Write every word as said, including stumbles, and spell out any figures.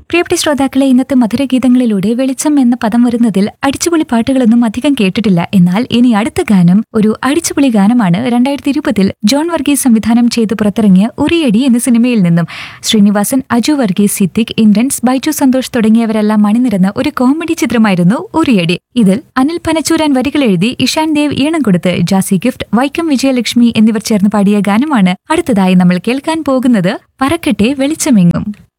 പ്രിയപ്പെട്ട ശ്രോതാക്കളെ, ഇന്നത്തെ മധുരഗീതങ്ങളിലൂടെ വെളിച്ചം എന്ന പദം വരുന്നതിൽ അടിച്ചുപൊളി പാട്ടുകളൊന്നും അധികം കേട്ടിട്ടില്ല. എന്നാൽ ഇനി അടുത്ത ഗാനം ഒരു അടിച്ചുപൊളി ഗാനമാണ്. രണ്ടായിരത്തി ഇരുപതിൽ ജോൺ വർഗീസ് സംവിധാനം ചെയ്ത് പുറത്തിറങ്ങിയ ഉറിയടി എന്ന സിനിമയിൽ നിന്നും ശ്രീനിവാസൻ, അജു വർഗീസ്, സിദ്ദിഖ്, ഇന്ദ്രൻസ്, ബൈജു സന്തോഷ് തുടങ്ങിയവരെല്ലാം അണിനിരന്ന ഒരു കോമഡി ചിത്രമായിരുന്നു ഉറിയടി. ഇതിൽ അനിൽ പനച്ചൂരാൻ വരികൾ എഴുതി ഇഷാൻ ദേവ് ഈണം കൊടുത്ത് ജാസി ഗിഫ്റ്റ്, വൈക്കം വിജയലക്ഷ്മി എന്നിവർ ചേർന്ന് പാടിയ ഗാനമാണ് അടുത്തതായി നമ്മൾ കേൾക്കാൻ പോകുന്നത്. പറക്കട്ടെ വെളിച്ചമെങ്ങും.